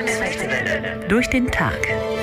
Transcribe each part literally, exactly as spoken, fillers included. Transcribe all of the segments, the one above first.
Durch den Tag.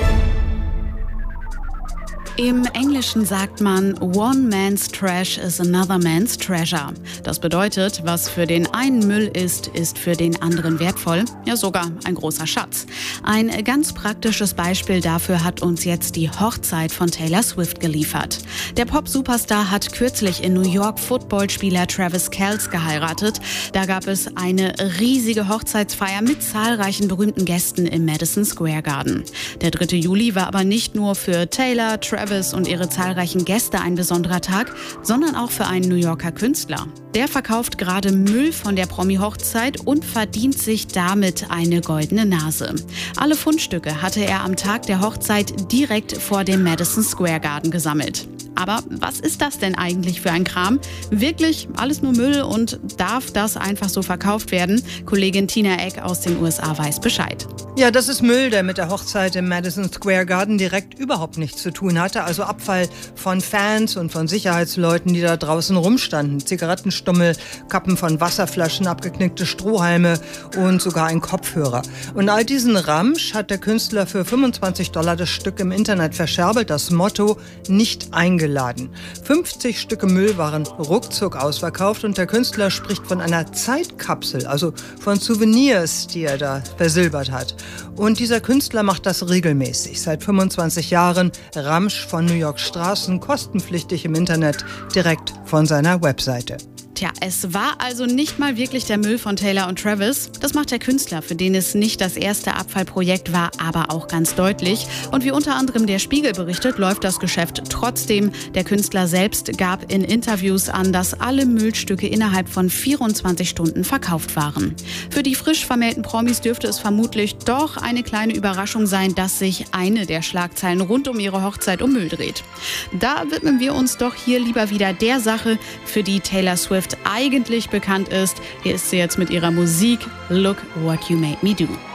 Im Englischen sagt man, one man's trash is another man's treasure. Das bedeutet, was für den einen Müll ist, ist für den anderen wertvoll, ja sogar ein großer Schatz. Ein ganz praktisches Beispiel dafür hat uns jetzt die Hochzeit von Taylor Swift geliefert. Der Pop-Superstar hat kürzlich in New York Footballspieler Travis Kelce geheiratet. Da gab es eine riesige Hochzeitsfeier mit zahlreichen berühmten Gästen im Madison Square Garden. Der dritte Juli war aber nicht nur für Taylor, Travis und ihre zahlreichen Gäste ein besonderer Tag, sondern auch für einen New Yorker Künstler. Der verkauft gerade Müll von der Promi-Hochzeit und verdient sich damit eine goldene Nase. Alle Fundstücke hatte er am Tag der Hochzeit direkt vor dem Madison Square Garden gesammelt. Aber was ist das denn eigentlich für ein Kram? Wirklich alles nur Müll und darf das einfach so verkauft werden? Kollegin Tina Eck aus den U S A weiß Bescheid. Ja, das ist Müll, der mit der Hochzeit im Madison Square Garden direkt überhaupt nichts zu tun hatte. Also Abfall von Fans und von Sicherheitsleuten, die da draußen rumstanden. Zigarettenstummel, Kappen von Wasserflaschen, abgeknickte Strohhalme und sogar ein Kopfhörer. Und all diesen Ramsch hat der Künstler für fünfundzwanzig Dollar das Stück im Internet verscherbelt. Das Motto: nicht eingeladen. fünfzig Stücke Müll waren ruckzuck ausverkauft und der Künstler spricht von einer Zeitkapsel, also von Souvenirs, die er da versilbert hat. Und dieser Künstler macht das regelmäßig. Seit fünfundzwanzig Jahren Ramsch von New York Straßen, kostenpflichtig im Internet, direkt von seiner Webseite. Tja, es war also nicht mal wirklich der Müll von Taylor und Travis. Das macht der Künstler, für den es nicht das erste Abfallprojekt war, aber auch ganz deutlich. Und wie unter anderem der Spiegel berichtet, läuft das Geschäft trotzdem. Der Künstler selbst gab in Interviews an, dass alle Müllstücke innerhalb von vierundzwanzig Stunden verkauft waren. Für die frisch vermählten Promis dürfte es vermutlich doch eine kleine Überraschung sein, dass sich eine der Schlagzeilen rund um ihre Hochzeit um Müll dreht. Da widmen wir uns doch hier lieber wieder der Sache, für die Taylor Swift eigentlich bekannt ist. Hier ist sie jetzt mit ihrer Musik Look What You Made Me Do.